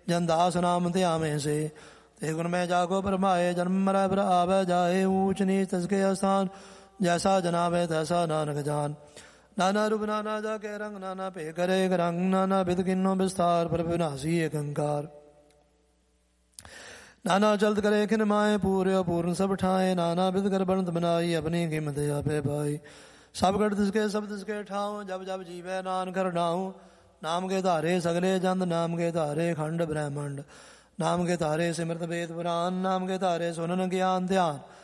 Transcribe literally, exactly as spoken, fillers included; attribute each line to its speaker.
Speaker 1: जन दास नाम ध्यामे से। ते गुण में जागो परमाए जन्म मरै पर आवे जाए। ऊंच नीच तसके स्थान जैसा जनावे तैसा नानक जान। नाना रूप नाना जाके रंग नाना पे करे रंग नाना विद किन्नो विस्तार पर विनाशी एक अंकार। नाना चलत करे खिन माए पूर्य पूर्ण सब ठाए। नाना विद कर बनत बनाई अपनी कीमत आपे पाई। सब गढ़ तिसके सब तिसके ठाऊं जब जब जीवे नान कर नाऊं। नाम के धारे सगले जंद नाम के धारे खंड ब्रह्मंड। नाम के धारे सिमरत वेद पुराण नाम के धारे सुनन ज्ञान ध्यान।